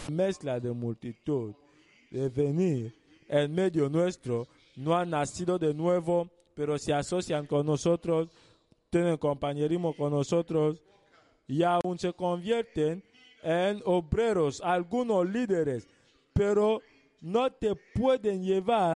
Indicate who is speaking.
Speaker 1: mezcla de multitud, de venir en medio nuestro, no han nacido de nuevo, pero se asocian con nosotros, tienen compañerismo con nosotros y aún se convierten en obreros, algunos líderes, pero no te pueden llevar